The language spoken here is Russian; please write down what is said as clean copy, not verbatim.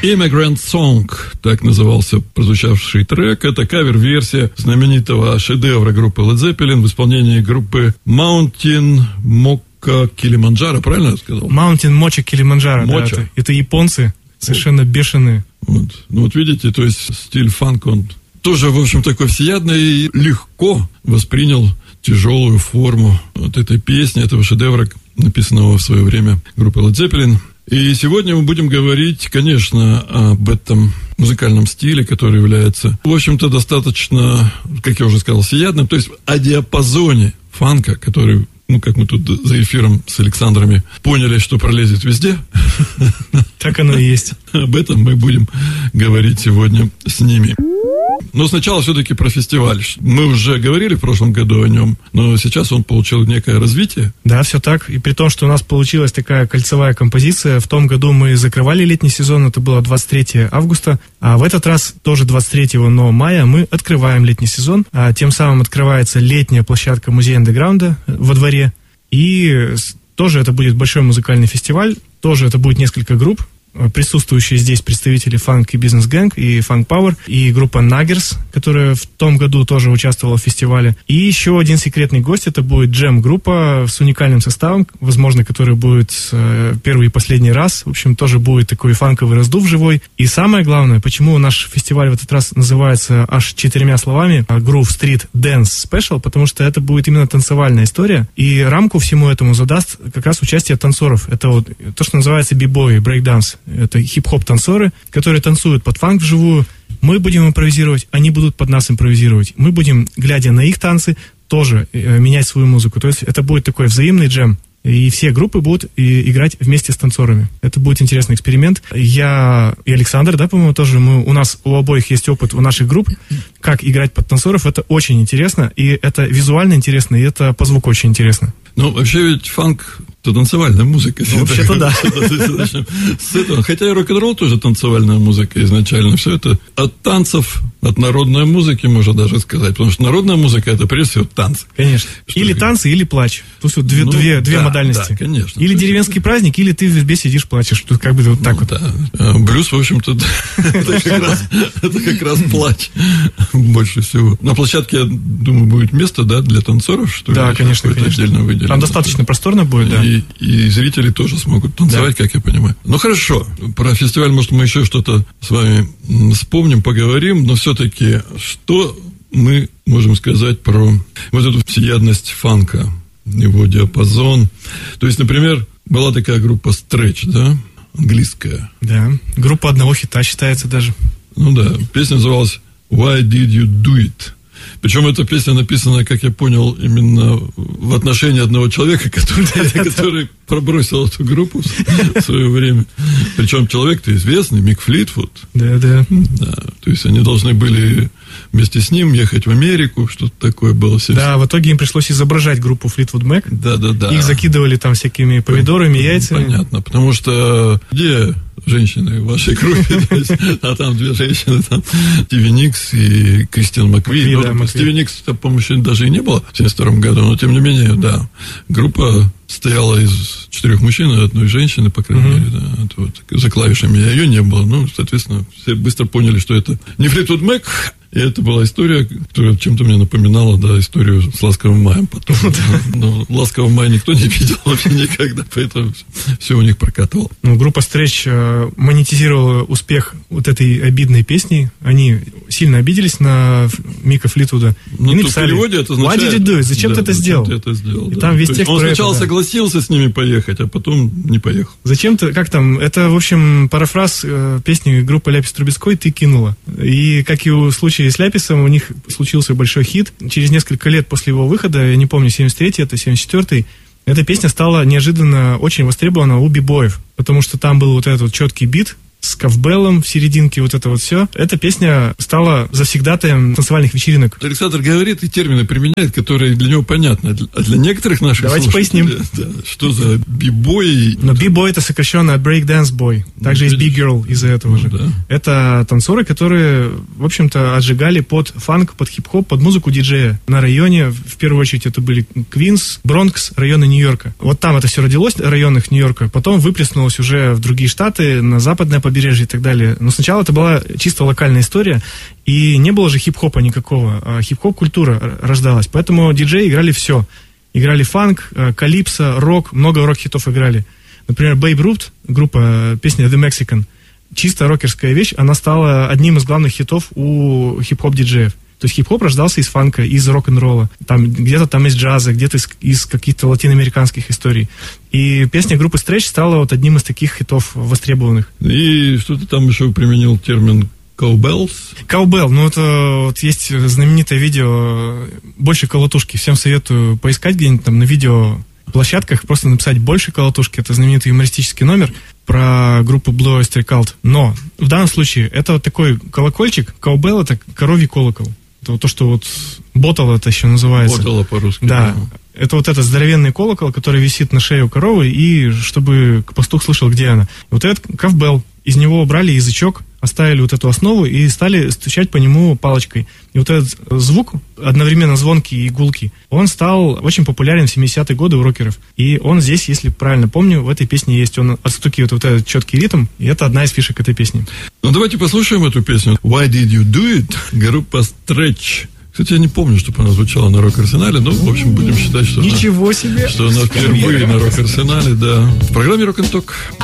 Immigrant Song, так назывался прозвучавший трек. Это кавер-версия знаменитого шедевра группы Led Zeppelin в исполнении группы Mountain Mocha Kilimanjaro, правильно я сказал? Mountain Mocha Kilimanjaro, Mocha. Да, это японцы, совершенно бешеные. Вот. Ну вот видите, то есть стиль фанк, он тоже, в общем, такой всеядный и легко воспринял тяжелую форму вот этой песни, этого шедевра, написанного в свое время группой Led Zeppelin. И сегодня мы будем говорить, конечно, об этом музыкальном стиле, который является, в общем-то, достаточно, как я уже сказал, всеядным, то есть о диапазоне фанка, который, ну, как мы тут за эфиром с Александрами поняли, что пролезет везде. Так оно и есть. Об этом мы будем говорить сегодня с ними. Но сначала все-таки про фестиваль. Мы уже говорили в прошлом году о нем, но сейчас он получил некое развитие. Да, все так. И при том, что у нас получилась такая кольцевая композиция, в том году мы закрывали летний сезон, это было 23 августа, а в этот раз тоже 23 мая мы открываем летний сезон, а тем самым открывается летняя площадка музея андеграунда во дворе, и тоже это будет большой музыкальный фестиваль, тоже это будет несколько групп. Присутствующие здесь представители Funk и Business Gang и Funk Power, и группа Naggers, которая в том году тоже участвовала в фестивале. И еще один секретный гость, это будет джем-группа с уникальным составом, возможно, который будет первый и последний раз. В общем, тоже будет такой фанковый раздув живой. И самое главное, почему наш фестиваль в этот раз называется аж 4 словами Groove Street Dance Special, потому что это будет именно танцевальная история. И рамку всему этому задаст как раз участие танцоров. Это вот то, что называется би-бой, брейк-данс. Это хип-хоп-танцоры, которые танцуют под фанк вживую. Мы будем импровизировать, они будут под нас импровизировать. Мы будем, глядя на их танцы, тоже менять свою музыку. То есть это будет такой взаимный джем. И все группы будут играть вместе с танцорами. Это будет интересный эксперимент. Я и Александр, да, по-моему, тоже. У нас у обоих есть опыт у наших групп. Как играть под танцоров, это очень интересно. И это визуально интересно, и это по звуку очень интересно. Ну, вообще ведь фанк — это танцевальная музыка. Ну, вообще-то да. С этого. Хотя и рок-н-ролл тоже танцевальная музыка изначально. Все это от танцев, от народной музыки, можно даже сказать. Потому что народная музыка — это прежде всего танцы. Конечно. Или танцы, или плач. Тут вот две модальности. Да, конечно. Или деревенский праздник, или ты в избе сидишь, плачешь. Тут как бы вот так вот. Да. Блюз, в общем-то, это как раз плач больше всего. На площадке, я думаю, будет место, да, для танцоров, что ли? Да, конечно. Там достаточно просторно будет, да. И зрители тоже смогут танцевать, как я понимаю. Ну, хорошо. Про фестиваль, может, мы еще что-то с вами вспомним, поговорим, но все-таки, что мы можем сказать про вот эту всеядность фанка, его диапазон? То есть, например, была такая группа Stretch, да, английская. Да, группа одного хита считается даже. Ну да, песня называлась «Why did you do it?». Причем эта песня написана, как я понял, именно в отношении одного человека, который пробросил эту группу в свое время. Причем человек-то известный, Мик Флитвуд. Да. То есть они должны были вместе с ним ехать в Америку, что-то такое было. Да, в итоге им пришлось изображать группу Флитвуд Мэк. Да. Их закидывали там всякими помидорами, яйцами. Понятно, потому что где женщины в вашей группе? А там две женщины, там Стиви Никс и Кристиан Макви. Стиви Никс, по-моему, еще даже и не было в 1972 году, но тем не менее, да, группа состояла из 4 мужчин и 1 женщины, по крайней мере, да, вот, за клавишами ее не было, ну, соответственно, все быстро поняли, что это не Флитвуд Мэк, и это была история, которая чем-то мне напоминала, да, историю с «Ласковым маем» потом. Но «Ласкового мая» никто не видел вообще никогда, поэтому все у них прокатывало. Ну, группа Stretch монетизировала успех вот этой обидной песни. Они сильно обиделись на Мика Флитвуда. Ну, и написали, в переводе это означает... Why did you do it? Зачем ты это сделал? И там весь текст он про сначала это, согласился с ними поехать, а потом не поехал. Зачем ты, как там, это, в общем, парафраз песни группы Ляпис Трубецкой «Ты кинула». И, как и в случае с Ляписом, у них случился большой хит. Через несколько лет после его выхода, я не помню, 73-й, это 74-й, эта песня стала неожиданно очень востребована у бибоев, потому что там был вот этот вот четкий бит с ковбеллом в серединке, вот это вот все. Эта песня стала завсегдатаем танцевальных вечеринок. Александр говорит и термины применяет, которые для него понятны. А для некоторых наших Давайте поясним. Да, что за бибой? Но бибой это сокращенно от breakdance boy. Также есть big girl из-за этого же. Да. Это танцоры, которые, в общем-то, отжигали под фанк, под хип-хоп, под музыку диджея на районе. В первую очередь это были Квинс, Бронкс, районы Нью-Йорка. Вот там это все родилось, районах Нью-Йорка. Потом выплеснулось уже в другие штаты, на западное побережье. побережье и так далее. Но сначала это была чисто локальная история, и не было же хип-хопа никакого, а хип-хоп-культура рождалась. Поэтому диджеи играли все. Играли фанк, калипсо, рок, много рок-хитов играли. Например, Babe Ruth, группа, песня The Mexican, чисто рокерская вещь, она стала одним из главных хитов у хип-хоп-диджеев. То есть хип-хоп рождался из фанка, из рок-н-ролла. Там, где-то там из джаза, где-то из каких-то латиноамериканских историй. И песня группы Stretch стала вот одним из таких хитов востребованных. И что ты там еще применил термин Cowbells? Cowbell, ну это вот есть знаменитое видео «Больше колотушки». Всем советую поискать где-нибудь там на видеоплощадках, просто написать «Больше колотушки». Это знаменитый юмористический номер про группу Blue Oyster Cult. Но в данном случае это вот такой колокольчик. Cowbell — это коровий колокол. Это вот то, что вот ботал это еще называется. Ботала по-русски. Да. Это вот этот здоровенный колокол, который висит на шее у коровы, и чтобы пастух слышал, где она. Вот этот ковбелл. Из него убрали язычок, оставили вот эту основу и стали стучать по нему палочкой. И вот этот звук, одновременно звонкий и гулкий, он стал очень популярен в 70-е годы у рокеров. И он здесь, если правильно помню, в этой песне есть. Он отстукивает вот этот четкий ритм, и это одна из фишек этой песни. Ну, давайте послушаем эту песню. Why Did You Do It? Группа Stretch. Кстати, я не помню, чтобы она звучала на Рок-Арсенале, но, в общем, будем считать, что Ничего себе! Что она впервые на Рок-Арсенале, да. В программе Рок-н-Ток.